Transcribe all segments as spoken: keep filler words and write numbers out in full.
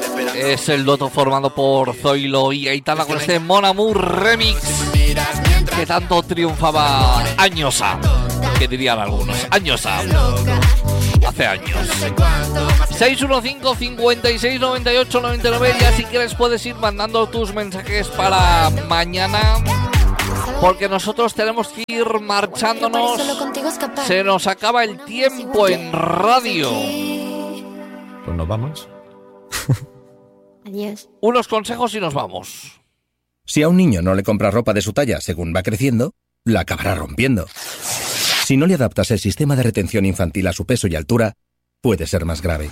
Es el dueto formado por Zoilo y Aitana con este Mon Amour remix que tanto triunfaba años a, que dirían algunos, años a, hace años. seis uno cinco, cinco seis, nueve ocho, nueve nueve. Ya si quieres puedes ir mandando tus mensajes para mañana, porque nosotros tenemos que ir marchándonos. Se nos acaba el tiempo en radio. Pues nos vamos. Adiós. Unos consejos y nos vamos. Si a un niño no le compras ropa de su talla según va creciendo, la acabará rompiendo. Si no le adaptas el sistema de retención infantil a su peso y altura, puede ser más grave.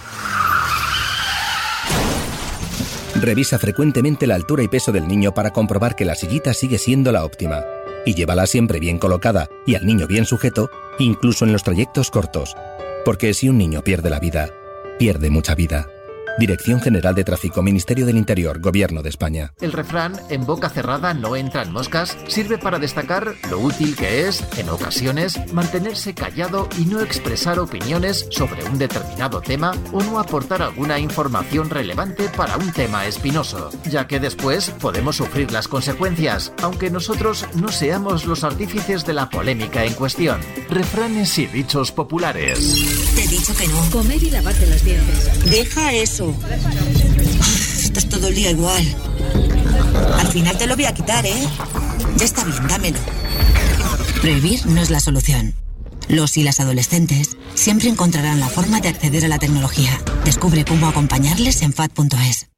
Revisa frecuentemente la altura y peso del niño para comprobar que la sillita sigue siendo la óptima. Y llévala siempre bien colocada y al niño bien sujeto, incluso en los trayectos cortos. Porque si un niño pierde la vida, pierde mucha vida. Dirección General de Tráfico, Ministerio del Interior, Gobierno de España. El refrán "en boca cerrada no entran moscas" sirve para destacar lo útil que es, en ocasiones, mantenerse callado y no expresar opiniones sobre un determinado tema o no aportar alguna información relevante para un tema espinoso, ya que después podemos sufrir las consecuencias, aunque nosotros no seamos los artífices de la polémica en cuestión. Refranes y dichos populares. Te he dicho que no. Comer y lavarte los dientes. Deja eso. Esto es todo el día igual. Al final te lo voy a quitar, ¿eh? Ya está bien, dámelo. Prohibir no es la solución. Los y las adolescentes siempre encontrarán la forma de acceder a la tecnología. Descubre cómo acompañarles en F A D punto es.